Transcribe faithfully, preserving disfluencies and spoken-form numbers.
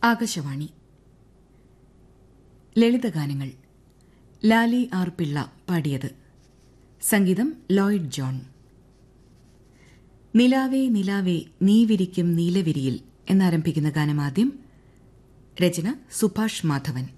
Akashvani ലളിതഗാനങ്ങൾ. Lali R Pillai പാടിയത്. സംഗീതം Lloyd John. നിലാവേ നിലാവേ നീ വിരിക്കും നീലവിരിയിൽ എന്നാരംഭിക്കുന്ന ഗാനമാദ്യം. രചന സുഭാഷ് മാധവൻ.